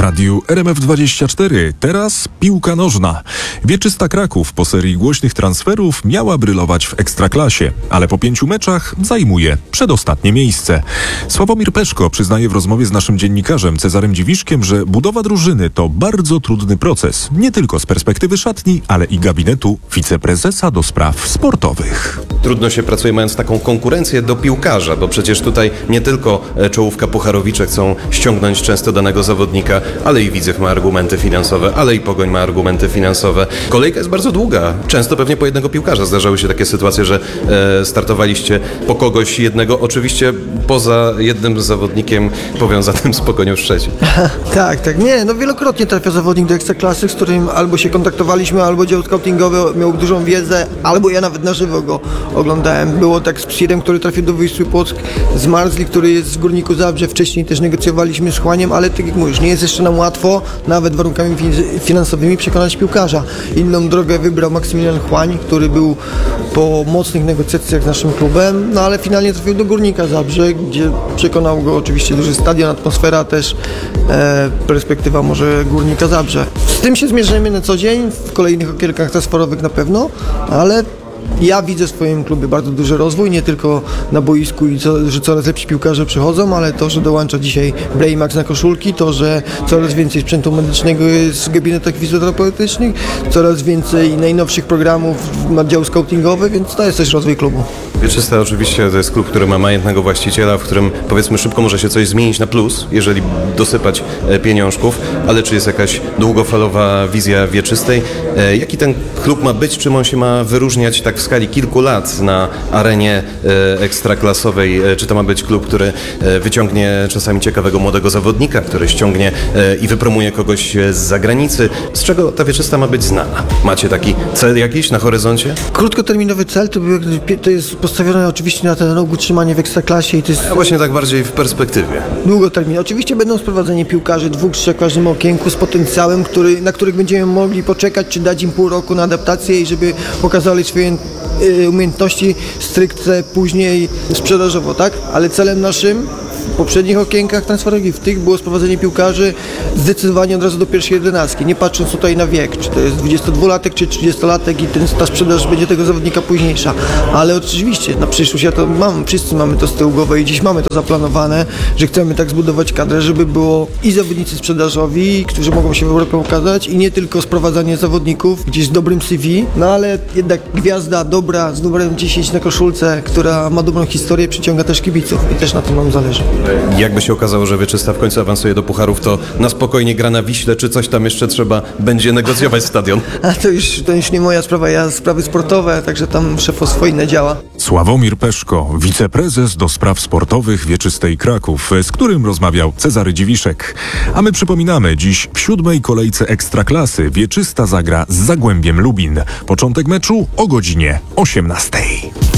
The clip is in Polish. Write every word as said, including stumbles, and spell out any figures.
radiu R M F dwadzieścia cztery. Teraz piłka nożna. Wieczysta Kraków po serii głośnych transferów miała brylować w Ekstraklasie, ale po pięciu meczach zajmuje przedostatnie miejsce. Sławomir Peszko przyznaje w rozmowie z naszym dziennikarzem Cezarym Dziwiszkiem, że budowa drużyny to bardzo trudny proces. Nie tylko z perspektywy szatni, ale i gabinetu wiceprezesa do spraw sportowych. Trudno się pracuje mając taką konkurencję do piłkarza, bo przecież tutaj nie tylko czołówka pucharowicze chcą ściągnąć często danego zawodnika, ale i Widzew ma argumenty finansowe, ale i Pogoń ma argumenty finansowe. Kolejka jest bardzo długa. Często pewnie po jednego piłkarza zdarzały się takie sytuacje, że e, startowaliście po kogoś jednego, oczywiście poza jednym zawodnikiem powiązanym z Pogonią Szczecin. tak, tak. Nie, no wielokrotnie trafia zawodnik do Ekstraklasy, z którym albo się kontaktowaliśmy, albo dział scoutingowy miał dużą wiedzę, albo ja nawet na żywo go oglądałem. Było tak z Psirem, który trafił do Wisły Płock, z Marzli, który jest w Górniku Zabrze. Wcześniej też negocjowaliśmy z Chłaniem, ale tak jak mówisz, nie jest jeszcze nam łatwo, nawet warunkami finansowymi, przekonać piłkarza. Inną drogę wybrał Maksymilian Chłań, który był po mocnych negocjacjach z naszym klubem, no ale finalnie trafił do Górnika Zabrze, gdzie przekonał go oczywiście duży stadion, atmosfera też, e, perspektywa może Górnika Zabrze. Z tym się zmierzymy na co dzień, w kolejnych okienkach transferowych na pewno, ale ja widzę w swoim klubie bardzo duży rozwój, nie tylko na boisku i co, że coraz lepsi piłkarze przychodzą, ale to, że dołącza dzisiaj Braymax na koszulki, to, że coraz więcej sprzętu medycznego jest w gabinetach fizjoterapeutycznych, coraz więcej najnowszych programów na dział scoutingowy, więc to jest też rozwój klubu. Wieczysta oczywiście to jest klub, który ma majętnego właściciela, w którym powiedzmy szybko może się coś zmienić na plus, jeżeli dosypać pieniążków, ale czy jest jakaś długofalowa wizja Wieczystej? Jaki ten klub ma być, czym on się ma wyróżniać tak w skali kilku lat na arenie ekstraklasowej? Czy to ma być klub, który wyciągnie czasami ciekawego młodego zawodnika, który ściągnie i wypromuje kogoś z zagranicy? Z czego ta Wieczysta ma być znana? Macie taki cel jakiś na horyzoncie? Krótkoterminowy cel to, był, to jest postawione oczywiście na ten rok utrzymanie w Ekstraklasie i to jest... A właśnie tak bardziej w perspektywie. Długotermin. Oczywiście będą sprowadzeni piłkarzy dwóch, trzech w każdym okienku z potencjałem, który, na których będziemy mogli poczekać, czy dać im pół roku na adaptację i żeby pokazali swoje y, umiejętności stricte później sprzedażowo, tak? Ale celem naszym w poprzednich okienkach transferowych, w tych było sprowadzenie piłkarzy zdecydowanie od razu do pierwszej jedenastki, nie patrząc tutaj na wiek, czy to jest dwudziestodwulatek, czy trzydziestolatek i ten, ta sprzedaż będzie tego zawodnika późniejsza. Ale oczywiście na przyszłość ja to mam, wszyscy mamy to z tyłu głowy i dziś mamy to zaplanowane, że chcemy tak zbudować kadrę, żeby było i zawodnicy sprzedażowi, którzy mogą się w Europie ukazać i nie tylko sprowadzanie zawodników gdzieś z dobrym C V, no ale jednak gwiazda dobra z numerem dziesięć na koszulce, która ma dobrą historię, przyciąga też kibiców i też na tym nam zależy. Jakby się okazało, że Wieczysta w końcu awansuje do pucharów, to na spokojnie gra na Wiśle, czy coś tam jeszcze trzeba będzie negocjować stadion? A to już, to już nie moja sprawa, ja sprawy sportowe, także tam szefostwo inne działa. Sławomir Peszko, wiceprezes do spraw sportowych Wieczystej Kraków, z którym rozmawiał Cezary Dziwiszek. A my przypominamy, dziś w siódmej kolejce Ekstraklasy Wieczysta zagra z Zagłębiem Lubin. Początek meczu o godzinie osiemnastej.